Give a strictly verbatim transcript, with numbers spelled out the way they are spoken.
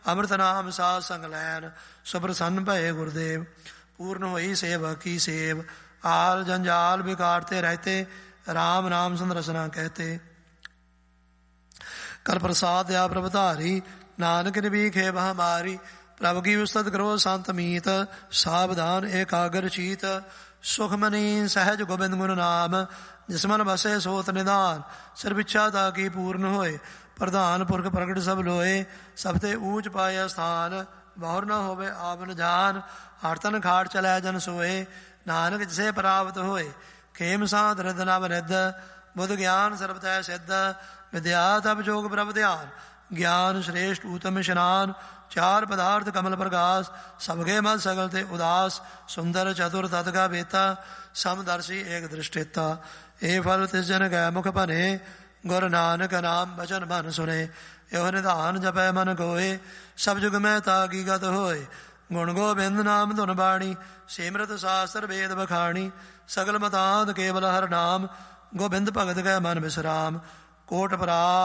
ਅੰਮ੍ਰਿਤ ਨਾਮ ਸਾਧ ਸੰਗ ਲੈਨ, ਸੋ ਪ੍ਰਸੰਨ ਭਏ ਗੁਰਦੇਵ। ਪੂਰਨ ਹੋਈ ਸੇਵ ਕੀ ਸੇਵ, ਆਲ ਜੰਜਾਲ ਬਿਕਾਰਤੇ ਰਹਤੇ, ਰਾਮ ਨਾਮ ਸੰਦਰਸਨਾ ਕਹਤੇ। ਕਰ ਪ੍ਰਸਾਦ ਦਿਆ ਪ੍ਰਭ ਧਾਰੀ, ਨਾਨਕ ਨਿਭੀਖੇ ਬਹਮਾਰੀ। ਪ੍ਰਭ ਕੀ ਉਸਤਤ ਕਰੋ ਸੰਤ ਮੀਤ, ਸਾਵਧਾਨ ਏਕਾਗਰ ਚੀਤ। ਸੁਖਮਨੀ ਸਹਿਜ ਗੋਬਿੰਦ ਗੁਣ ਨਾਮ, ਜਿਸ ਮਨ ਬਸੇ ਸੋਤ ਨਿਧਾਨ। ਸਰਬ ਇੱਛਾ ਤਾ ਕੀ ਪੂਰਨ ਹੋਏ, ਪ੍ਰਧਾਨ ਪੁਰਖ ਪ੍ਰਗਟ ਸਭ ਲੋਏ। ਸਭ ਤੇ ਊਚ ਪਾਏ ਸਥਾਨ, ਬਹੁਰ ਨਾ ਹੋਵੇ ਆਵਨ ਜਾਨ। ਹਰ ਤਨ ਖਾਟ ਚਲੈ ਜਨ ਸੋਏ, ਨਾਨਕ ਜਿਸੇ ਪ੍ਰਾਪਤ ਹੋਏ। ਖੇਮ ਸਾਧ ਰਿਦ ਨਵ ਰਿਦ, ਬੁੱਧ ਗਿਆਨ ਸਰਬ ਤੈ ਸਿੱਧ। ਵਿਦਿਆ ਤਪ ਜੋਗ ਪ੍ਰਭ ਧਿਆਨ, ਗਿਆਨ ਸ਼੍ਰੇਸ਼ਟ ਊਤਮ ਇਸ਼ਨਾਨ। ਚਾਰ ਪਦਾਰਥ ਕਮਲ ਪ੍ਰਗਾਸ, ਸਭਗੇ ਮਲ ਸਗਲ ਤੇ ਉਦਾਸ। ਸੁੰਦਰ ਚਤੁਰ ਤਤ ਕਾ ਬੇਤਾ, ਸਮਦਰਸ਼ੀ ਏਕ ਦ੍ਰਿਸ਼ਟੇਤਾ। ਇਹ ਫਲ ਤਿਸ ਜਨ ਕੈ ਮੁਖ ਭਨੇ, ਗੁਰ ਨਾਨਕ ਨਾਮ ਬਚਨ ਮਨ ਸੁਨੇ। ਇਹੋ ਨਿਧਾਨ ਜਪੈ ਮਨ ਕੋਏ, ਸਭ ਜੁਗ ਮੈਂ ਤਾਕੀ ਗਤ ਹੋਏ। ਗੁਣ ਗੋਬਿੰਦ ਨਾਮ ਧੁਨ ਬਾਣੀ, ਸਿਮਰਤ ਸਾਸਤਰ ਵੇਦ ਬਖਾਣੀ। ਸਗਲ ਮਤਾਂਤ ਕੇਵਲ ਹਰ ਨਾਮ, ਗੋਬਿੰਦ ਭਗਤ ਕੈ ਮਨ ਬਿਸਰਾਮ। ਕੋਟ ਪਰਾ